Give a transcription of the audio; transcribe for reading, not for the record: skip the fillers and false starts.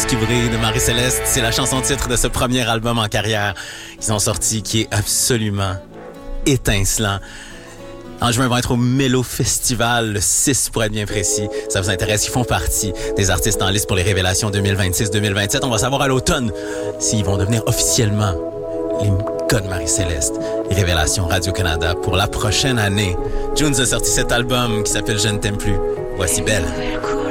qui brille de Marie-Céleste. C'est la chanson titre de ce premier album en carrière qu'ils ont sorti qui est absolument étincelant. En juin, ils vont être au Mélo Festival, le 6 pour être bien précis. Ça vous intéresse, ils font partie des artistes en liste pour les révélations 2026-2027. On va savoir à l'automne s'ils vont devenir officiellement les gars de Marie-Céleste. Révélations Radio-Canada pour la prochaine année. Junes a sorti cet album qui s'appelle Je ne t'aime plus. Voici Belle.